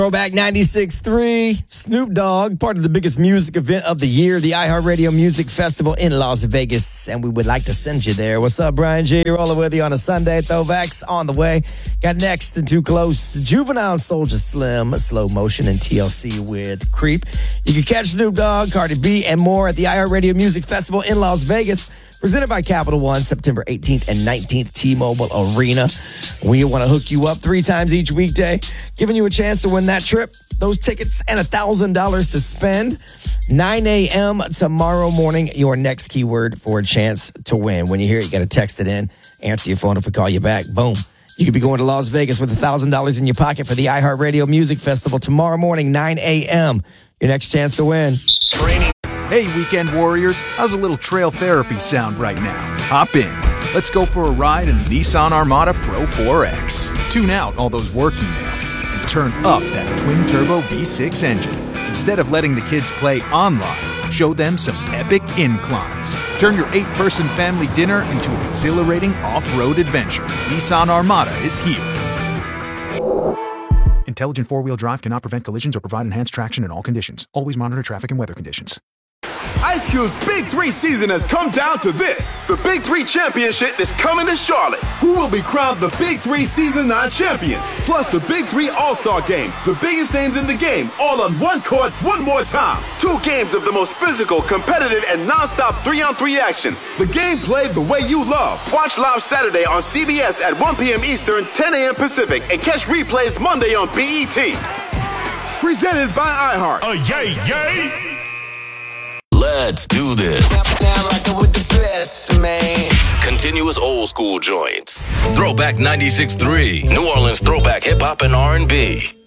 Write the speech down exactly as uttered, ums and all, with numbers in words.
Throwback ninety-six point three, Snoop Dogg, part of the biggest music event of the year, the iHeartRadio Music Festival in Las Vegas, and we would like to send you there. What's up, Brian G? Rolling with you on a Sunday. Throwbacks on the way. Got Next and Too Close, Juvenile, Soulja Slim, Slow Motion, and T L C with Creep. You can catch Snoop Dogg, Cardi B, and more at the iHeartRadio Music Festival in Las Vegas. Presented by Capital One, September eighteenth and nineteenth, T-Mobile Arena. We want to hook you up three times each weekday, giving you a chance to win that trip, those tickets, and one thousand dollars to spend. nine a.m. tomorrow morning, your next keyword for a chance to win. When you hear it, you got to text it in, answer your phone if we call you back. Boom. You could be going to Las Vegas with one thousand dollars in your pocket for the iHeartRadio Music Festival tomorrow morning, nine a.m. Your next chance to win. Training. Hey, weekend warriors, how's a little trail therapy sound right now? Hop in. Let's go for a ride in the Nissan Armada Pro four X. Tune out all those work emails and turn up that twin-turbo V six engine. Instead of letting the kids play online, show them some epic inclines. Turn your eight-person family dinner into an exhilarating off-road adventure. Nissan Armada is here. Intelligent four-wheel drive cannot prevent collisions or provide enhanced traction in all conditions. Always monitor traffic and weather conditions. Ice Cube's Big Three season has come down to this. The Big Three Championship is coming to Charlotte. Who will be crowned the Big Three Season nine champion? Plus the Big Three All-Star Game. The biggest names in the game, all on one court, one more time. Two games of the most physical, competitive, and non-stop three-on-three action. The game played the way you love. Watch live Saturday on C B S at one p.m. Eastern, ten a.m. Pacific, and catch replays Monday on B E T. Presented by iHeart. Oh, yay, yay! Let's do this. Now rockin' with the best, man. Continuous old school joints. Throwback ninety-six point three. New Orleans throwback hip hop and R and B.